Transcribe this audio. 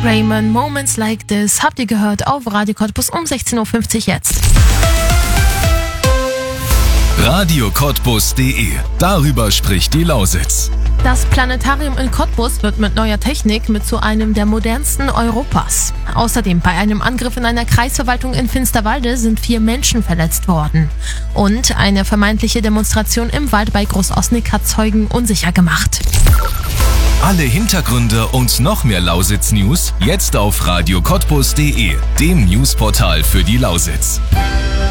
Raymond, Moments Like This, habt ihr gehört auf Radio Cottbus um 16.50 Uhr jetzt. radiocottbus.de. Darüber spricht die Lausitz. Das Planetarium in Cottbus wird mit neuer Technik zu einem der modernsten Europas. Außerdem bei einem Angriff in einer Kreisverwaltung in Finsterwalde sind 4 Menschen verletzt worden. Und eine vermeintliche Demonstration im Wald bei Großosnik hat Zeugen unsicher gemacht. Alle Hintergründe und noch mehr Lausitz-News jetzt auf radiocottbus.de, dem Newsportal für die Lausitz.